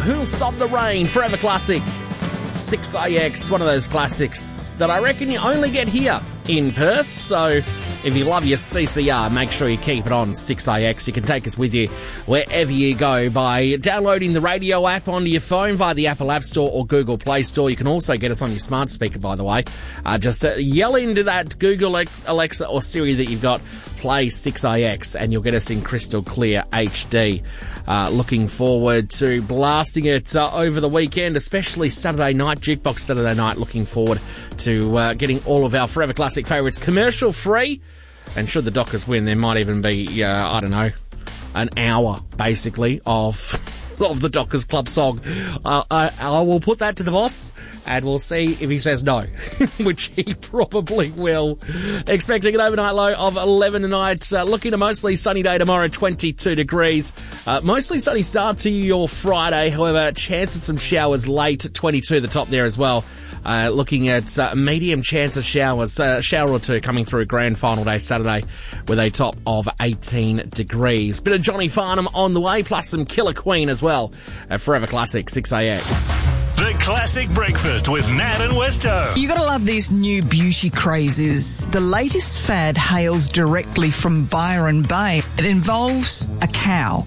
Who'll Stop the Rain, Forever Classic. 6AX, one of those classics that I reckon you only get here in Perth. So if you love your CCR, make sure you keep it on 6AX. You can take us with you wherever you go by downloading the radio app onto your phone via the Apple App Store or Google Play Store. You can also get us on your smart speaker, by the way. Just yell into that Google, Alexa or Siri that you've got, play 6AX, and you'll get us in crystal clear HD. Looking forward to blasting it over the weekend, especially Saturday night, Jukebox Saturday night. Looking forward to getting all of our Forever Classic favourites commercial free. And should the Dockers win, there might even be, I don't know, an hour, basically, of the Dockers Club song. I will put that to the boss, and we'll see if he says no, which he probably will. Expecting an overnight low of 11 tonight. Looking a mostly sunny day tomorrow, 22 degrees. Mostly sunny start to your Friday. However, chance of some showers late, 22 the top there as well. Looking at medium chance of showers, shower or two coming through grand final day Saturday with a top of 18 degrees. Bit of Johnny Farnham on the way, plus some Killer Queen as well. Forever Classic, 6AX. The Classic Breakfast with Nat and Westo. You gotta love these new beauty crazes. The latest fad hails directly from Byron Bay. It involves a cow.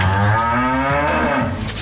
It's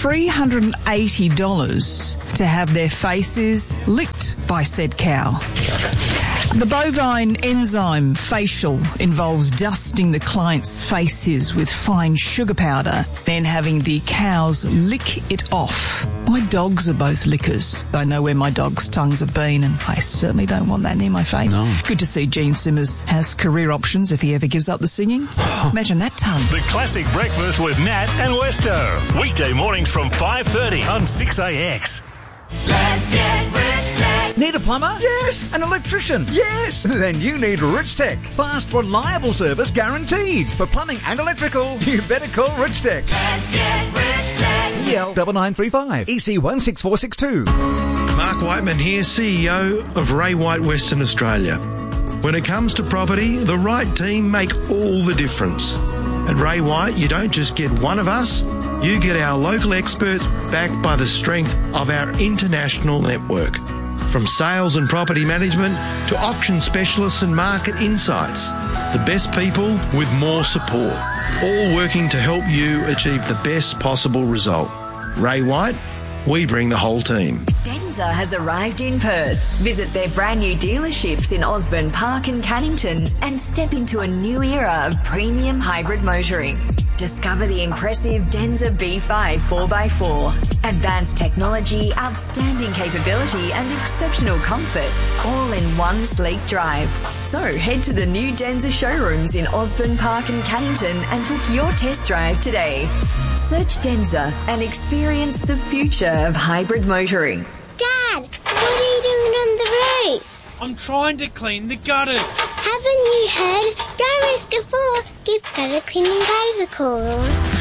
$380 to have their faces licked by said cow. The bovine enzyme facial involves dusting the client's faces with fine sugar powder, then having the cows lick it off. My dogs are both lickers. I know where my dog's tongues have been, and I certainly don't want that near my face. No. Good to see Gene Simmers has career options if he ever gives up the singing. Imagine that tongue. The Classic Breakfast with Nat and Westo. Weekday mornings from 5:30 on 6AX. Let's get Rich Tech. Need a plumber? Yes. An electrician? Yes. Then you need Rich Tech. Fast, reliable service guaranteed. For plumbing and electrical, you better call Rich Tech. Let's get Rich Tech. EL 9935 EC 16462. Mark Whiteman here, CEO of Ray White Western Australia. When it comes to property, the right team make all the difference. At Ray White, you don't just get one of us, you get our local experts backed by the strength of our international network. From sales and property management to auction specialists and market insights, the best people with more support, all working to help you achieve the best possible result. Ray White, we bring the whole team. Denza has arrived in Perth. Visit their brand new dealerships in Osborne Park and Cannington and step into a new era of premium hybrid motoring. Discover the impressive Denza B5 4x4. Advanced technology, outstanding capability and exceptional comfort, all in one sleek drive. So head to the new Denza showrooms in Osborne Park and Cannington and book your test drive today. Search Denza and experience the future of hybrid motoring. Dad, what are you doing on the roof? I'm trying to clean the gutters. Haven't you heard? Don't risk a fall. Give gutter cleaning guys a call.